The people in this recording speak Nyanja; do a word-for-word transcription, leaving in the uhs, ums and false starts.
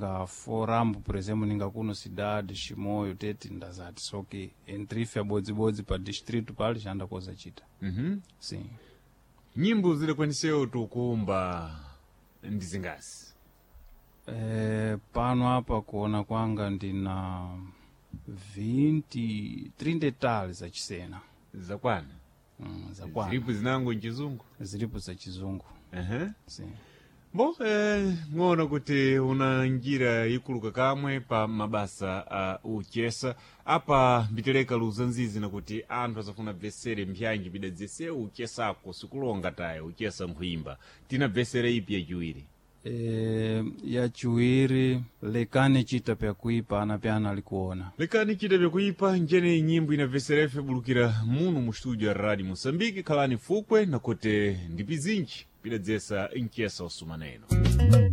ninga forambo por exemplo ninga kuno cidade Chimoio tete ndazati soke entrife abodzi-bodzi pa distrito pali janda koza chita. Mhm. Sim. Nyimbo zilekwaniseo tukumba ndizingasi? Eh, pano hapa kuona kwanga ndina vinte, trinta tali za chisena. Zakwana? Mm, zakwana. Zilipo zinango nchizungu? Zilipo za chizungu. Uh-huh. Sim. Bo, eh, ngona kuti una njira ikuluka kamwe pa mabasa uh, uchesa. Apa mbiteleka luzanzizi na kuti anthu azafuna vesere mpyanji bidadzese uchesa ako sikulonga tayo uchesa mkuimba. Tina vesere ipi ya juwiri? E, ya chuiri lekane chita pya kuipa anapiana alikuona lekane chita pya kuipa njene nyimbo ina veserefe bulukira munu mu studio ya Radio Mosambiki kalani fukwe na kote ndipizinchi pidadzesa nchesa osumaneno.